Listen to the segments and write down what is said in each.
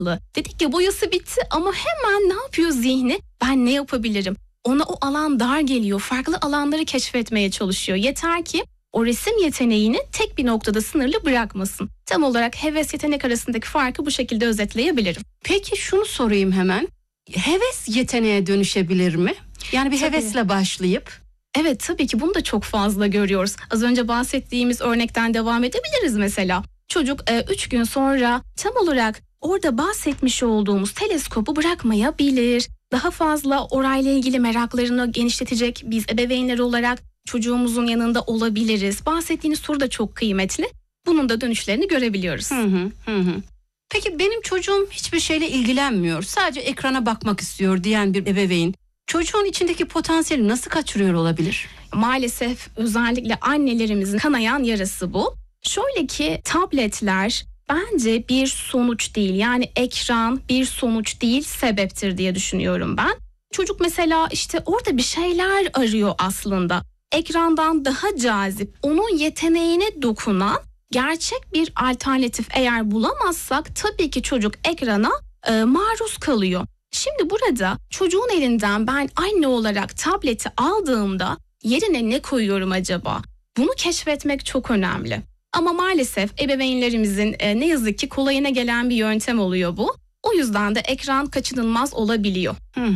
Dedik ki boyası bitti ama hemen ne yapıyor zihni? Ben ne yapabilirim? Ona o alan dar geliyor. Farklı alanları keşfetmeye çalışıyor. Yeter ki o resim yeteneğini tek bir noktada sınırlı bırakmasın. Tam olarak heves yetenek arasındaki farkı bu şekilde özetleyebilirim. Peki şunu sorayım hemen. Heves yeteneğe dönüşebilir mi? Yani bir Tabii. hevesle başlayıp. Evet, tabii ki bunu da çok fazla görüyoruz. Az önce bahsettiğimiz örnekten devam edebiliriz mesela. Çocuk 3 gün sonra tam olarak orada bahsetmiş olduğumuz teleskopu bırakmayabilir. Daha fazla orayla ilgili meraklarını genişletecek biz ebeveynler olarak çocuğumuzun yanında olabiliriz. Bahsettiğiniz soru da çok kıymetli. Bunun da dönüşlerini görebiliyoruz. Peki benim çocuğum hiçbir şeyle ilgilenmiyor, sadece ekrana bakmak istiyor diyen bir ebeveyn çocuğun içindeki potansiyeli nasıl kaçırıyor olabilir? Maalesef özellikle annelerimizin kanayan yarası bu. Şöyle ki tabletler bence bir sonuç değil, yani ekran bir sonuç değil, sebeptir diye düşünüyorum ben. Çocuk mesela işte orada bir şeyler arıyor aslında. Ekrandan daha cazip, onun yeteneğine dokunan gerçek bir alternatif eğer bulamazsak tabii ki çocuk ekrana maruz kalıyor. Şimdi burada çocuğun elinden ben anne olarak tableti aldığımda yerine ne koyuyorum acaba? Bunu keşfetmek çok önemli. Ama maalesef ebeveynlerimizin ne yazık ki kolayına gelen bir yöntem oluyor bu. O yüzden de ekran kaçınılmaz olabiliyor.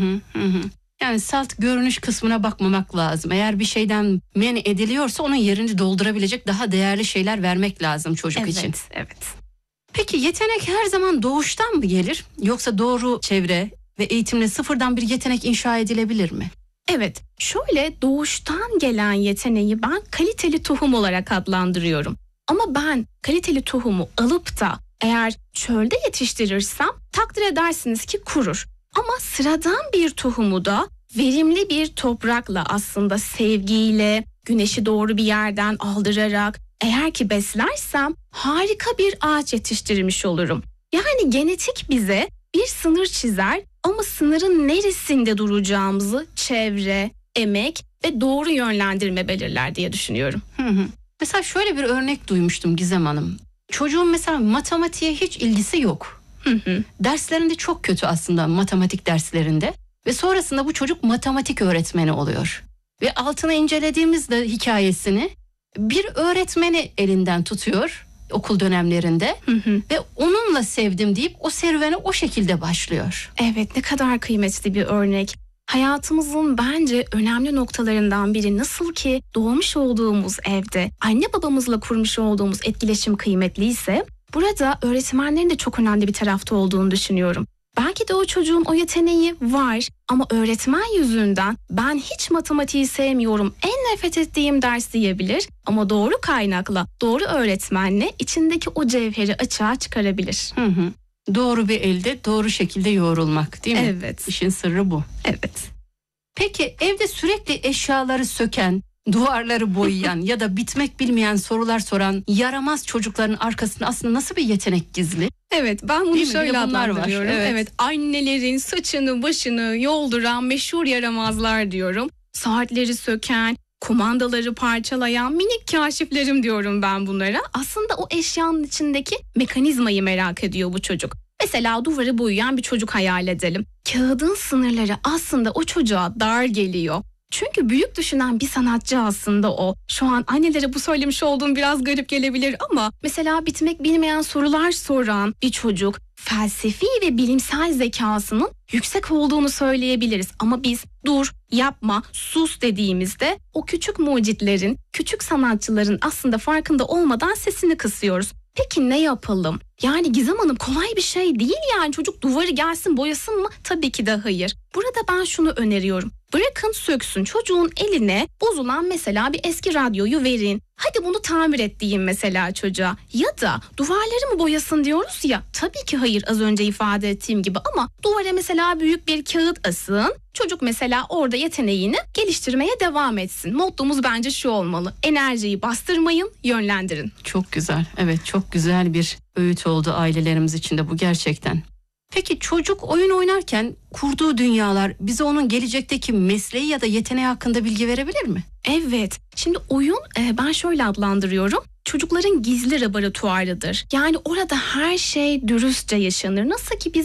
Yani salt görünüş kısmına bakmamak lazım. Eğer bir şeyden men ediliyorsa onun yerini doldurabilecek daha değerli şeyler vermek lazım çocuk için. Evet. Peki yetenek her zaman doğuştan mı gelir? Yoksa doğru çevre ve eğitimle sıfırdan bir yetenek inşa edilebilir mi? Evet, şöyle doğuştan gelen yeteneği ben kaliteli tohum olarak adlandırıyorum. Ama ben kaliteli tohumu alıp da eğer çölde yetiştirirsem takdir edersiniz ki kurur. Ama sıradan bir tohumu da verimli bir toprakla, aslında sevgiyle, güneşi doğru bir yerden aldırarak eğer ki beslersem harika bir ağaç yetiştirmiş olurum. Yani genetik bize bir sınır çizer ama sınırın neresinde duracağımızı çevre, emek ve doğru yönlendirme belirler diye düşünüyorum. Mesela şöyle bir örnek duymuştum Gizem Hanım. Çocuğun mesela matematiğe hiç ilgisi yok. Derslerinde çok kötü aslında, matematik derslerinde. Ve sonrasında bu çocuk matematik öğretmeni oluyor. Ve altına incelediğimizde hikayesini bir öğretmeni elinden tutuyor okul dönemlerinde. Ve onunla sevdim deyip o serüvene o şekilde başlıyor. Evet, ne kadar kıymetli bir örnek. Hayatımızın bence önemli noktalarından biri, nasıl ki doğmuş olduğumuz evde anne babamızla kurmuş olduğumuz etkileşim kıymetliyse burada öğretmenlerin de çok önemli bir tarafta olduğunu düşünüyorum. Belki de o çocuğun o yeteneği var ama öğretmen yüzünden ben hiç matematiği sevmiyorum, en nefret ettiğim ders diyebilir. Ama doğru kaynakla, doğru öğretmenle içindeki o cevheri açığa çıkarabilir. Doğru bir elde doğru şekilde yoğrulmak, değil mi? Evet. İşin sırrı bu. Evet. Peki evde sürekli eşyaları söken, duvarları boyayan ya da bitmek bilmeyen sorular soran yaramaz çocukların arkasında aslında nasıl bir yetenek gizli? Evet, ben bunu şöyle adlandırıyorum. Evet. Evet, annelerin saçını başını yolduran meşhur yaramazlar diyorum. Saatleri söken, kumandaları parçalayan minik kaşiflerim diyorum ben bunlara. Aslında o eşyanın içindeki mekanizmayı merak ediyor bu çocuk. Mesela duvarı boyayan bir çocuk hayal edelim. Kağıdın sınırları aslında o çocuğa dar geliyor. Çünkü büyük düşünen bir sanatçı aslında o. Şu an annelere bu söylemiş olduğum biraz garip gelebilir ama mesela bitmek bilmeyen sorular soran bir çocuk felsefi ve bilimsel zekasının yüksek olduğunu söyleyebiliriz. Ama biz dur, yapma, sus dediğimizde o küçük mucitlerin, küçük sanatçıların aslında farkında olmadan sesini kısıyoruz. Peki ne yapalım? Yani Gizem Hanım, kolay bir şey değil yani, çocuk duvarı gelsin boyasın mı? Tabii ki de hayır. Burada ben şunu öneriyorum. Bırakın söksün, çocuğun eline bozulan mesela bir eski radyoyu verin. Hadi bunu tamir et diyeyim mesela çocuğa. Ya da duvarları mı boyasın diyoruz ya. Tabii ki hayır, az önce ifade ettiğim gibi, ama duvara mesela büyük bir kağıt asın. Çocuk mesela orada yeteneğini geliştirmeye devam etsin. Mottomuz bence şu olmalı: enerjiyi bastırmayın, yönlendirin. Çok güzel. Evet, çok güzel bir öğüt oldu ailelerimiz için de bu gerçekten. Peki çocuk oyun oynarken kurduğu dünyalar bize onun gelecekteki mesleği ya da yeteneği hakkında bilgi verebilir mi? Evet. Şimdi oyun ben şöyle adlandırıyorum. çocukların gizli laboratuvarıdır. Yani orada her şey dürüstçe yaşanır. Nasıl ki biz